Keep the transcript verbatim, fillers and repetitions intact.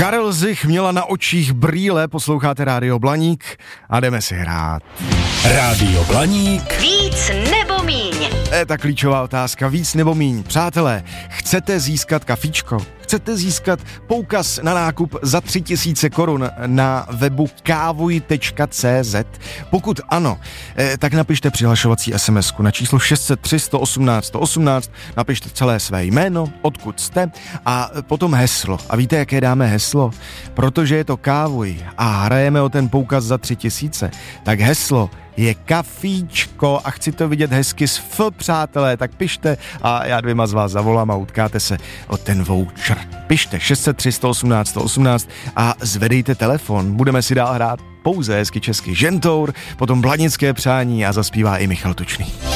Karel Zich měla na očích brýle, posloucháte Rádio Blaník a jdeme si hrát. Rádio Blaník. Víc nebo míň? To je ta klíčová otázka, víc nebo míň. Přátelé, chcete získat kafíčko? Chcete získat poukaz na nákup za tři tisíce korun na webu kávuj tečka cé zet? Pokud ano, tak napište přihlašovací SMSku na číslo šest set tři sto osmnáct sto osmnáct, napište celé své jméno, odkud jste a potom heslo. A víte, jaké dáme heslo? Protože je to Kávuj a hrajeme o ten poukaz za tři tisíce, tak heslo je kafíčko a chci to vidět hezky s F, přátelé, tak pište a já dvěma z vás zavolám a utkáte se o ten voucher. Pište šest set tři sto osmnáct sto osmnáct a zvedejte telefon, budeme si dál hrát pouze hezky česky Žentour, potom Blanické přání a zaspívá i Michal Tučný.